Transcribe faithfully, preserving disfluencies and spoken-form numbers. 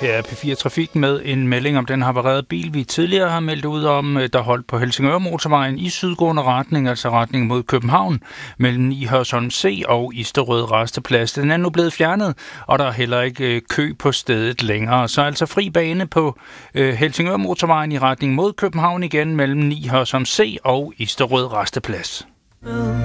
Her er P fire Trafik med en melding om den havarerede bil, vi tidligere har meldt ud om, der holdt på Helsingør Motorvejen i sydgående retning, altså retning mod København, mellem Ni Hørsholm C og Isterød Rasteplads. Den er nu blevet fjernet, og der er heller ikke kø på stedet længere. Så altså fri bane på Helsingør Motorvejen i retning mod København igen mellem Ni Hørsholm C og Isterød Rasteplads.